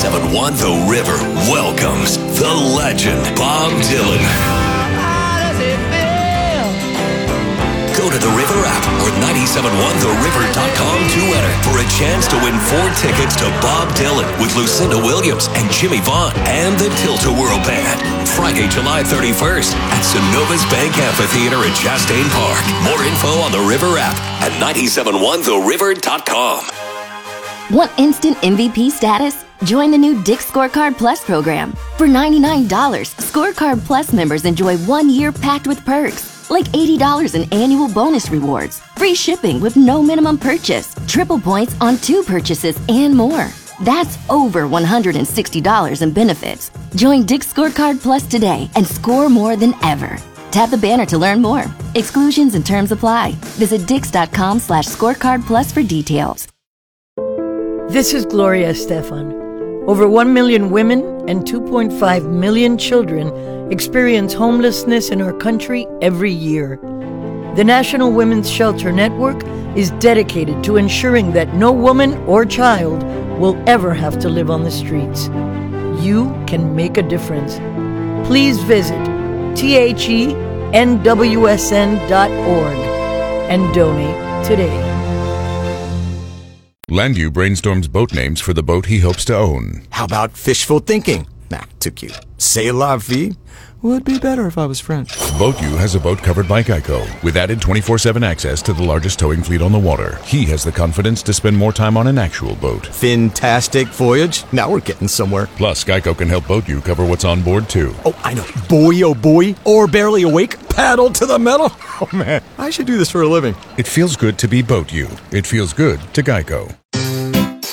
97.1 The River welcomes the legend, Bob Dylan. Go to the River app or 971theriver.com to enter for a chance to win 4 tickets to Bob Dylan with Lucinda Williams and Jimmy Vaughn and the Tilt-A-Whirl Band. Friday, July 31st at Synovus Bank Amphitheater at Chastain Park. More info on the River app at 971theriver.com. Want instant MVP status? Join the new Dick's Scorecard Plus program. For $99, Scorecard Plus members enjoy 1 year packed with perks, like $80 in annual bonus rewards, free shipping with no minimum purchase, triple points on 2 purchases, and more. That's over $160 in benefits. Join Dick's Scorecard Plus today and score more than ever. Tap the banner to learn more. Exclusions and terms apply. Visit dix.com/scorecard plus for details. This is Gloria Estefan. Over 1 million women and 2.5 million children experience homelessness in our country every year. The National Women's Shelter Network is dedicated to ensuring that no woman or child will ever have to live on the streets. You can make a difference. Please visit thenwsn.org and donate today. Landu brainstorms boat names for the boat he hopes to own. How about fishful thinking? Nah, too cute. C'est la vie would be better if I was French. BoatU has a boat covered by Geico, with added 24/7 access to the largest towing fleet on the water. He has the confidence to spend more time on an actual boat. Fantastic voyage. Now we're getting somewhere. Plus, Geico can help BoatU cover what's on board, too. Oh, I know. Boy, oh boy. Or barely awake. Paddle to the metal. Oh, man. I should do this for a living. It feels good to be BoatU. It feels good to Geico.